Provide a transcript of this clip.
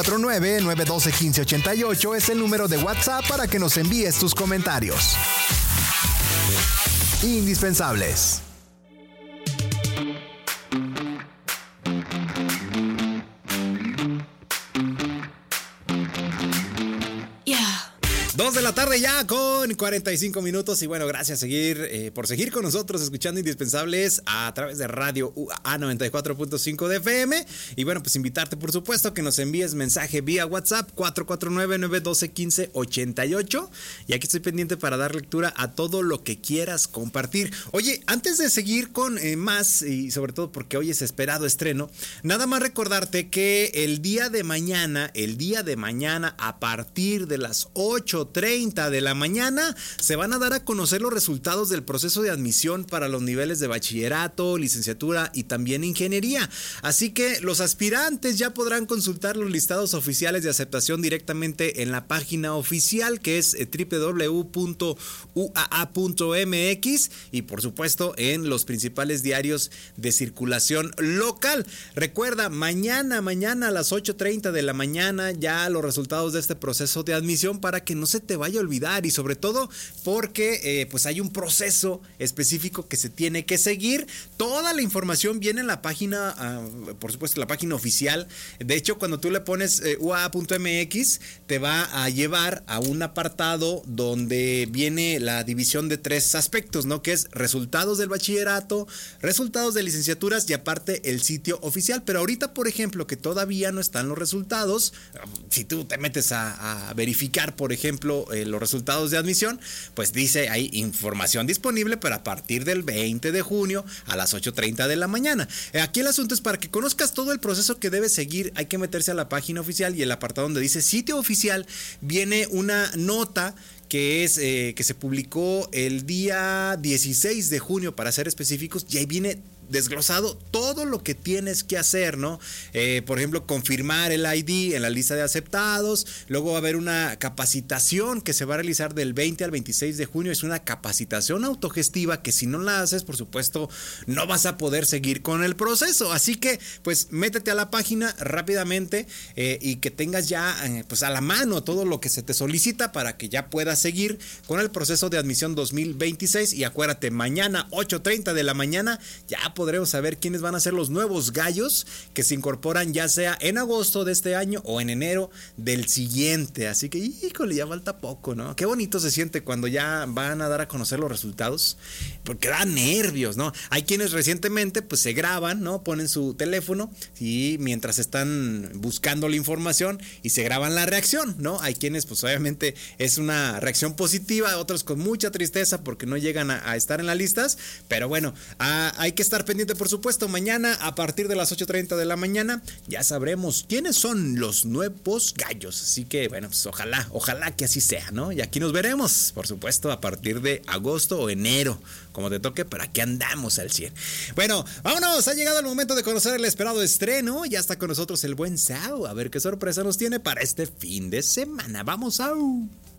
449-912-1588 es el número de WhatsApp para que nos envíes tus comentarios. Indispensables. Dos de la tarde ya con 45 minutos y bueno, gracias por seguir con nosotros escuchando Indispensables a través de Radio UA 94.5 de FM y bueno, pues invitarte por supuesto a que nos envíes mensaje vía WhatsApp 449-912-1588 y aquí estoy pendiente para dar lectura a todo lo que quieras compartir. Oye, antes de seguir con más y sobre todo porque hoy es esperado estreno, nada más recordarte que el día de mañana a partir de las 8:30 de la mañana se van a dar a conocer los resultados del proceso de admisión para los niveles de bachillerato, licenciatura y también ingeniería. Así que los aspirantes ya podrán consultar los listados oficiales de aceptación directamente en la página oficial que es www.uaa.mx y por supuesto en los principales diarios de circulación local. Recuerda, mañana a las 8:30 de la mañana ya los resultados de este proceso de admisión para que no se te vaya a olvidar y sobre todo porque pues hay un proceso específico que se tiene que seguir. Toda la información viene en la página, por supuesto la página oficial. De hecho, cuando tú le pones ua.mx te va a llevar a un apartado donde viene la división de tres aspectos, ¿no? Que es resultados del bachillerato, resultados de licenciaturas y aparte el sitio oficial. Pero ahorita, por ejemplo, que todavía no están los resultados, si tú te metes a verificar, por ejemplo, los resultados de admisión, pues dice ahí información disponible, pero a partir del 20 de junio a las 8:30 de la mañana. Aquí el asunto es para que conozcas todo el proceso que debes seguir, hay que meterse a la página oficial y el apartado donde dice sitio oficial viene una nota que es que se publicó el día 16 de junio para ser específicos y ahí viene desglosado todo lo que tienes que hacer, ¿no? Por ejemplo, confirmar el ID en la lista de aceptados, luego va a haber una capacitación que se va a realizar del 20 al 26 de junio, es una capacitación autogestiva que si no la haces, por supuesto, no vas a poder seguir con el proceso, así que pues métete a la página rápidamente y que tengas ya pues a la mano todo lo que se te solicita para que ya puedas seguir con el proceso de admisión 2026 y acuérdate, mañana 8:30 de la mañana ya podremos saber quiénes van a ser los nuevos gallos que se incorporan ya sea en agosto de este año o en enero del siguiente. Así que, híjole, ya falta poco, ¿no? Qué bonito se siente cuando ya van a dar a conocer los resultados, porque da nervios, ¿no? Hay quienes recientemente pues se graban, ¿no? Ponen su teléfono y mientras están buscando la información y se graban la reacción, ¿no? Hay quienes pues obviamente es una reacción positiva, otros con mucha tristeza porque no llegan a estar en las listas, pero bueno, hay que estar pendiente, por supuesto. Mañana a partir de las 8:30 de la mañana ya sabremos quiénes son los nuevos gallos, así que bueno, pues ojalá que así sea, ¿no? Y aquí nos veremos, por supuesto, a partir de agosto o enero, como te toque, pero aquí andamos al 100. Bueno, vámonos, ha llegado el momento de conocer el esperado estreno, ya está con nosotros el buen Sao, a ver qué sorpresa nos tiene para este fin de semana. Vamos, Sao.